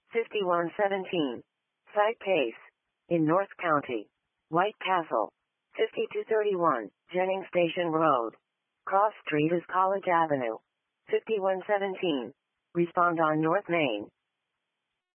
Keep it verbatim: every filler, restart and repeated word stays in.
fifty-one seventeen. Site Pace. In North County. White Castle. fifty-two thirty-one. Jennings Station Road. Cross Street is College Avenue. fifty-one seventeen. Respond on North Main.